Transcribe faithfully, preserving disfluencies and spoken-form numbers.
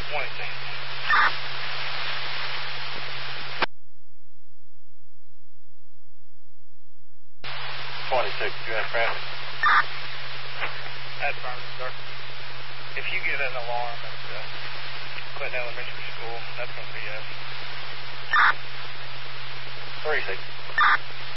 twenty-six. twenty-six, you have traffic? That's affirmative, sir. If you get an alarm at uh, Clinton Elementary School, that's going to be us. three six.